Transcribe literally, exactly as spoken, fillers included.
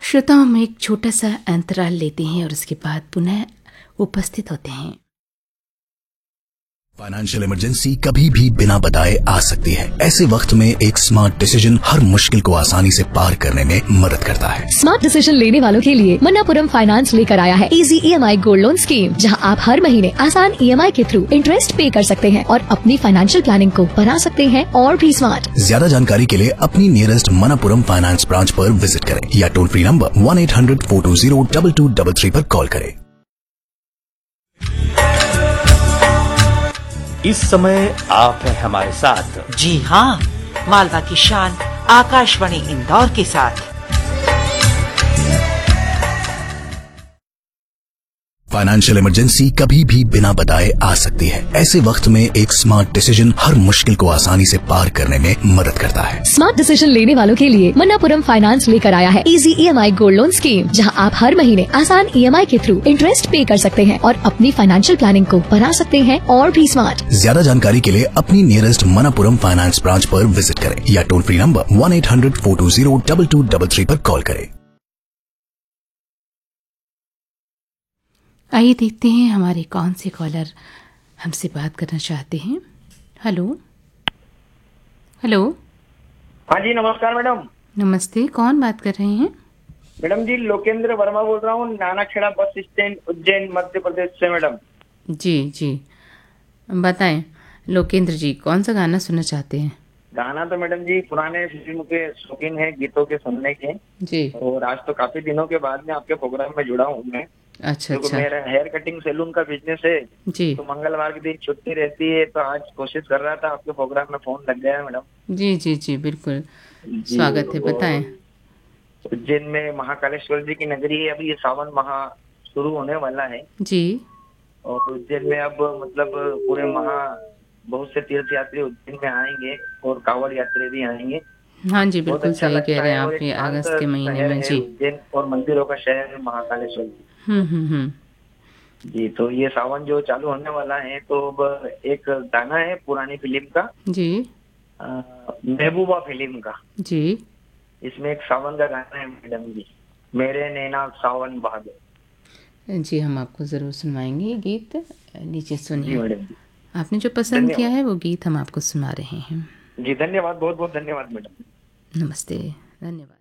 श्रोताओं हम एक छोटा सा अंतराल लेते हैं और उसके बाद पुनः उपस्थित होते हैं। फाइनेंशियल इमरजेंसी कभी भी बिना बताए आ सकती है। ऐसे वक्त में एक स्मार्ट डिसीजन हर मुश्किल को आसानी से पार करने में मदद करता है। स्मार्ट डिसीजन लेने वालों के लिए मन्नापुरम फाइनेंस लेकर आया है easy EMI gold loan scheme, जहां आप हर महीने आसान ईएमआई के थ्रू इंटरेस्ट पे कर सकते हैं और अपनी फाइनेंशियल प्लानिंग को बना सकते हैं और भी स्मार्ट। ज्यादा जानकारी के लिए अपनी नियरेस्ट मन्नापुरम फाइनेंस ब्रांच पर विजिट करें या toll free number one eight hundred four to zero double two double three पर कॉल करें। इस समय आप हैं हमारे साथ। जी हाँ, मालवा की शान आकाशवाणी इंदौर के साथ। फाइनेंशियल इमरजेंसी कभी भी बिना बताए आ सकती है। ऐसे वक्त में एक स्मार्ट डिसीजन हर मुश्किल को आसानी से पार करने में मदद करता है। स्मार्ट डिसीजन लेने वालों के लिए मन्नापुरम फाइनेंस लेकर आया है easy EMI gold loan scheme, जहां आप हर महीने आसान ईएमआई के थ्रू इंटरेस्ट पे कर सकते हैं और अपनी फाइनेंशियल प्लानिंग को बना सकते हैं और भी स्मार्ट। ज्यादा जानकारी के लिए अपनी नियरेस्ट मन्नापुरम फाइनेंस ब्रांच पर विजिट करें या toll free number one eight hundred four to zero double two double three पर कॉल करें। आइए देखते हैं हमारे कौन से कॉलर हमसे बात करना चाहते हैं। हेलो हेलो हाँ जी, नमस्कार मैडम। नमस्ते, कौन बात कर रहे हैं? मैडम जी, लोकेंद्र वर्मा बोल रहा हूँ, नानाखेड़ा बस स्टैंड, उज्जैन, मध्य प्रदेश से मैडम। जी जी, बताएं लोकेंद्र जी, कौन सा गाना सुनना चाहते हैं? गाना तो मैडम जी पुराने फिल्म के शौकीन है, गीतों के सुनने के जी। और आज तो काफी दिनों के बाद में आपके प्रोग्राम में जुड़ा हूँ मैं। अच्छा अच्छा। मेरा हेयर कटिंग सैलून का बिजनेस है जी। तो मंगलवार के दिन छुट्टी रहती है, तो आज कोशिश कर रहा था, आपके प्रोग्राम में फोन लग गया है मैडम। जी जी जी, बिल्कुल स्वागत है, बताएं। उज्जैन में महाकालेश्वर जी की नगरी है, अभी ये सावन माह शुरू होने वाला है जी। और उज्जैन में अब मतलब पूरे महा बहुत से तीर्थ यात्री उज्जैन में आएंगे और कांवड़ यात्री भी आएंगे। हाँ जी, बिल्कुल अच्छा सही कह रहे हैं और आप, एक ये शांत अगस्त के महीने शहर में। है जी। उज्जैन और मंदिरों का शहर है महाकालेश्वर जी। हम्म हम्म हम्म जी, तो ये सावन जो चालू होने वाला है, तो अब एक गाना है पुरानी फिल्म का, जी। आ, महबूबा फिल्म का। जी। इसमें एक सावन का गाना है मैडम जी, मेरे नैना सावन बहादुर। जी, हम आपको ज़रूर सुनवाएंगे ये गीत, नीचे जी सुनिए। मैडम जी, आपने जो पसंद किया है वो गीत हम आपको सुना रहे हैं। जी धन्यवाद, बहुत बहुत धन्यवाद मैडम। नमस्ते, धन्यवाद।